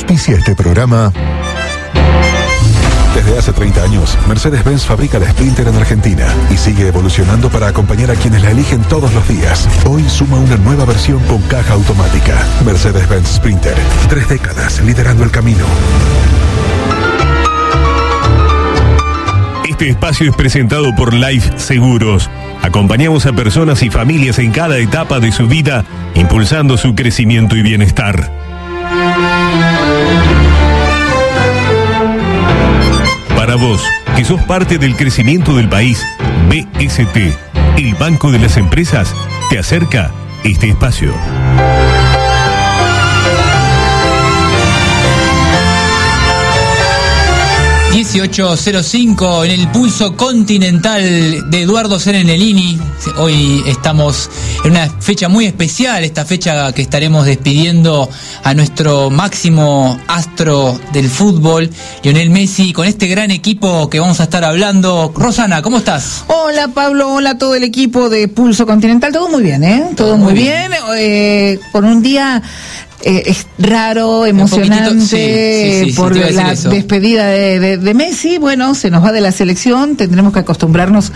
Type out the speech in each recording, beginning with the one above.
Auspicia este programa. Desde hace 30 años, Mercedes-Benz fabrica la Sprinter en Argentina y sigue evolucionando para acompañar a quienes la eligen todos los días. Hoy suma una nueva versión con caja automática. Mercedes-Benz Sprinter. 3 décadas liderando el camino. Este espacio es presentado por Life Seguros. Acompañamos a personas y familias en cada etapa de su vida, impulsando su crecimiento y bienestar. Para vos, que sos parte del crecimiento del país, BST, el Banco de las Empresas, te acerca este espacio. 18:05 en el pulso continental de Eduardo Serenellini. Hoy estamos en una fecha muy especial, esta fecha que estaremos despidiendo a nuestro máximo astro del fútbol, Lionel Messi, con este gran equipo que vamos a estar hablando. Rosana, ¿cómo estás? Hola Pablo, hola a todo el equipo de Pulso Continental, todo muy bien, ¿eh? Todo muy bien. Por un día es raro, emocionante, sí, por la despedida de Messi. Bueno, se nos va de la selección, tendremos que acostumbrarnos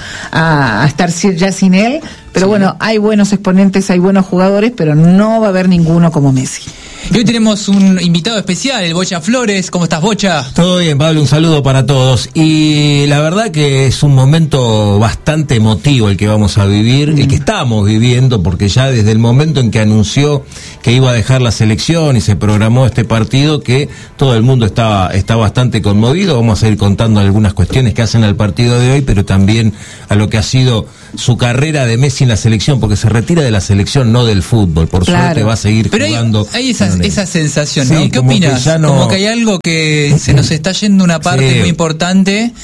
a estar ya sin él, pero bueno, hay buenos exponentes, hay buenos jugadores, pero no va a haber ninguno como Messi. Y hoy tenemos un invitado especial, el Bocha Flores. ¿Cómo estás, Bocha? Todo bien, Pablo, un saludo para todos. Y la verdad que es un momento bastante emotivo el que vamos a vivir, el que estamos viviendo, porque ya desde el momento en que anunció que iba a dejar la selección y se programó este partido, que todo el mundo está bastante conmovido. Vamos a ir contando algunas cuestiones que hacen al partido de hoy, pero también a lo que ha sido su carrera de Messi en la selección, porque se retira de la selección, no del fútbol. Por suerte va a seguir jugando. Hay esa sensación, ¿no? ¿Qué opinas? Como que hay algo que se nos está yendo una parte muy importante,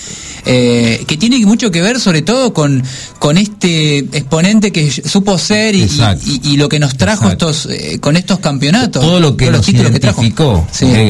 que tiene mucho que ver sobre todo con este exponente que supo ser y lo que nos trajo con estos campeonatos. Todo lo que nos identificó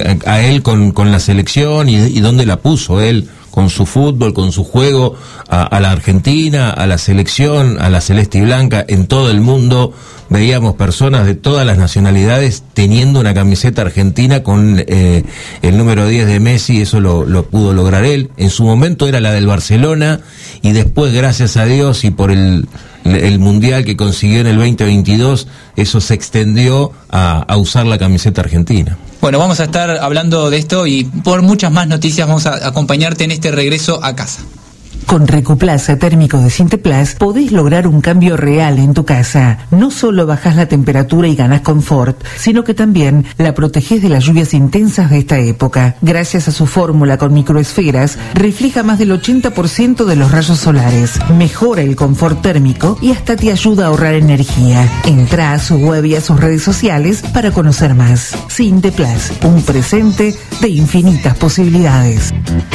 a él con la selección y dónde la puso él, con su fútbol, con su juego, a la Argentina, a la selección, a la celeste y blanca, en todo el mundo. Veíamos personas de todas las nacionalidades teniendo una camiseta argentina con el número 10 de Messi. Eso lo pudo lograr él. En su momento era la del Barcelona, y después, gracias a Dios y por el Mundial que consiguió en el 2022, eso se extendió a usar la camiseta argentina. Bueno, vamos a estar hablando de esto y por muchas más noticias vamos a acompañarte en este regreso a casa. Con Recuplaza térmico de Sinteplas podés lograr un cambio real en tu casa. No solo bajás la temperatura y ganás confort, sino que también la protegés de las lluvias intensas de esta época. Gracias a su fórmula con microesferas, refleja más del 80% de los rayos solares, mejora el confort térmico y hasta te ayuda a ahorrar energía. Entrá a su web y a sus redes sociales para conocer más. Sinteplas, un presente de infinitas posibilidades.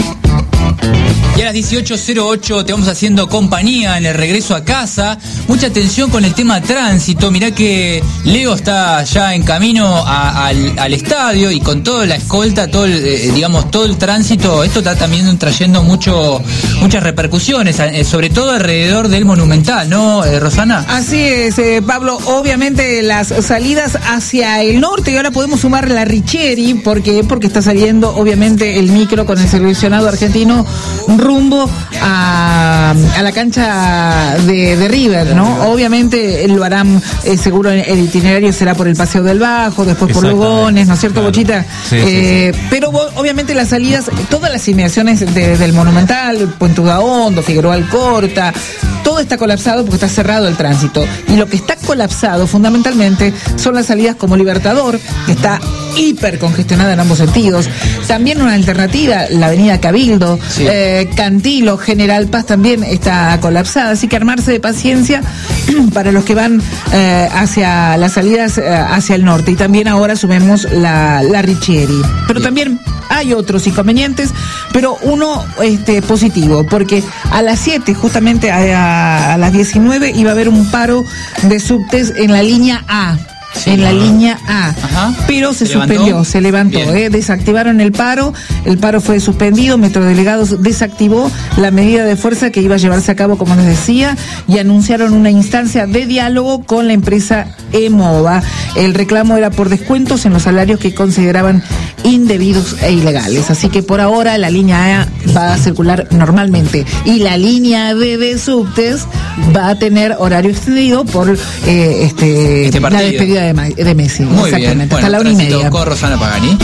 Y a las 18:08 te vamos haciendo compañía en el regreso a casa. Mucha atención con el tema tránsito. Mirá que Leo está ya en camino al estadio, y con toda la escolta, todo el tránsito. Esto está también trayendo muchas repercusiones, sobre todo alrededor del Monumental, ¿no, Rosana? Así es, Pablo. Obviamente las salidas hacia el norte, y ahora podemos sumar la Richieri, porque está saliendo obviamente el micro con el seleccionado argentino rumbo a la cancha de River, ¿no? Obviamente lo harán, seguro el itinerario será por el Paseo del Bajo, después por Lugones, ¿no es cierto, Bochita? Sí. Pero obviamente las salidas, todas las inmediaciones del Monumental, Puente Udaondo, Figueroa Alcorta, todo está colapsado porque está cerrado el tránsito. Y lo que está colapsado fundamentalmente son las salidas como Libertador, que está hiper congestionada en ambos sentidos. También una alternativa, la avenida Cabildo, Cantilo, General Paz también está colapsada, así que armarse de paciencia para los que van hacia las salidas hacia el norte. Y también ahora sumemos la Richieri. Pero también hay otros inconvenientes, pero uno positivo, porque a las 7, justamente a las 19, iba a haber un paro de subtes en la línea A. En la línea A. Ajá. Pero se suspendió, se levantó, desactivaron el paro fue suspendido, Metrodelegados desactivó la medida de fuerza que iba a llevarse a cabo, como les decía, y anunciaron una instancia de diálogo con la empresa EMOVA. El reclamo era por descuentos en los salarios que consideraban indebidos e ilegales. Así que por ahora la línea A va a circular normalmente y la línea B de subtes va a tener horario extendido por la despedida de Messi. Muy exactamente, bien. hasta Bueno, la 1:30. Con Rosana Pagani.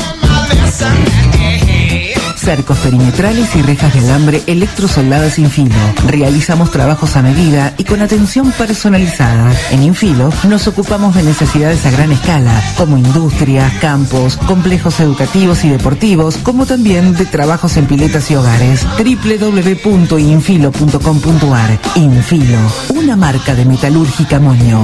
Cercos perimetrales y rejas de alambre electrosoldadas Infilo. Realizamos trabajos a medida y con atención personalizada. En Infilo nos ocupamos de necesidades a gran escala, como industrias, campos, complejos educativos y deportivos, como también de trabajos en piletas y hogares. www.infilo.com.ar. Infilo, una marca de metalúrgica Moño.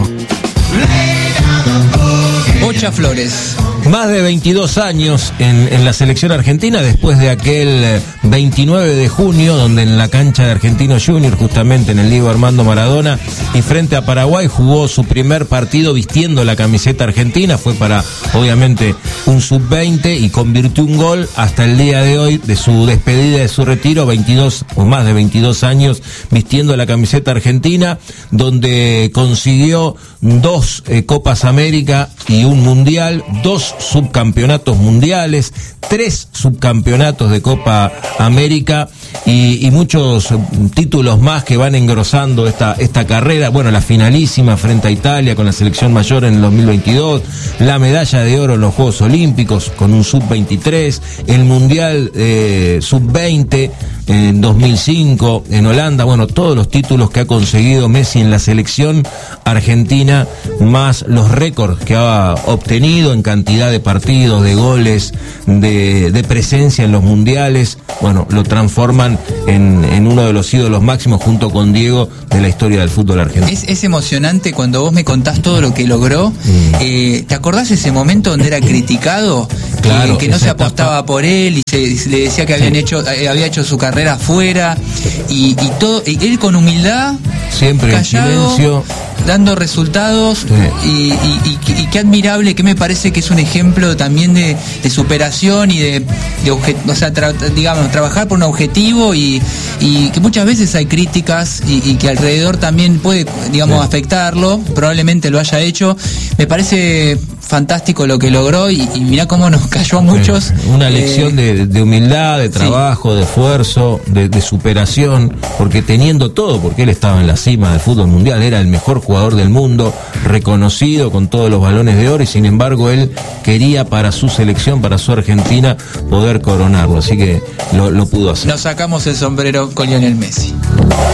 Bocha Flores. Más de 22 años en la selección argentina, después de aquel 29 de junio, donde en la cancha de Argentinos Juniors, justamente en el Diego Armando Maradona, y frente a Paraguay, jugó su primer partido vistiendo la camiseta argentina. Fue para, obviamente, un sub-20 y convirtió un gol hasta el día de hoy, de su despedida, de su retiro, 22 o más de 22 años vistiendo la camiseta argentina, donde consiguió 2 Copas América y un Mundial, 2 subcampeonatos mundiales, 3 subcampeonatos de Copa América y muchos títulos más que van engrosando esta carrera. Bueno, la finalísima frente a Italia con la selección mayor en el 2022, la medalla de oro en los Juegos Olímpicos con un sub-23, el Mundial sub-20 en 2005 en Holanda. Bueno, todos los títulos que ha conseguido Messi en la selección argentina, más los récords que ha obtenido en cantidad de partidos, de goles, de presencia en los mundiales. Bueno, lo transforman en uno de los ídolos máximos junto con Diego de la historia del fútbol argentino. Es emocionante cuando vos me contás todo lo que logró. ¿Te acordás ese momento donde era criticado? Claro, que no se apostaba por él y se le decía que había hecho su carrera afuera y todo, y él con humildad, siempre callado, en silencio, dando resultados. Y qué admirable, que me parece que es un ejemplo también de superación y trabajar por un objetivo y que muchas veces hay críticas y que alrededor también puede, afectarlo. Probablemente lo haya hecho. Me parece fantástico lo que logró y mirá cómo nos cayó a muchos. Una lección de humildad, de trabajo, de esfuerzo, de superación, porque teniendo todo, porque él estaba en la cima del fútbol mundial, era el mejor jugador del mundo, reconocido con todos los balones de oro, y sin embargo él quería para su selección, para su Argentina, poder coronarlo, así que lo pudo hacer. Nos sacamos el sombrero con Lionel Messi.